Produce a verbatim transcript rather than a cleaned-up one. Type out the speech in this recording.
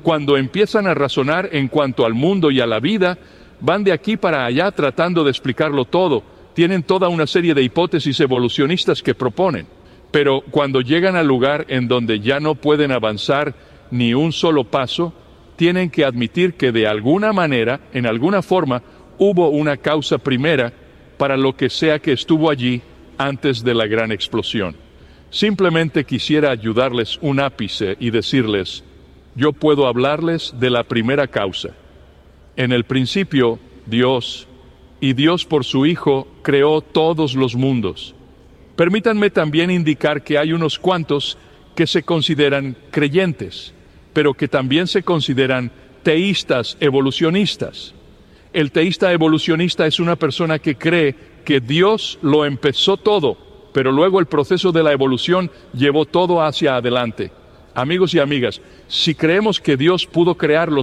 Cuando empiezan a razonar en cuanto al mundo y a la vida, van de aquí para allá tratando de explicarlo todo. Tienen toda una serie de hipótesis evolucionistas que proponen. Pero cuando llegan al lugar en donde ya no pueden avanzar ni un solo paso, tienen que admitir que de alguna manera, en alguna forma, hubo una causa primera para lo que sea que estuvo allí antes de la gran explosión. Simplemente quisiera ayudarles un ápice y decirles, yo puedo hablarles de la primera causa. En el principio, Dios, y Dios por su Hijo, creó todos los mundos. Permítanme también indicar que hay unos cuantos que se consideran creyentes, pero que también se consideran teístas evolucionistas. El teísta evolucionista es una persona que cree que Dios lo empezó todo, pero luego el proceso de la evolución llevó todo hacia adelante. Amigos y amigas, si creemos que Dios pudo crear los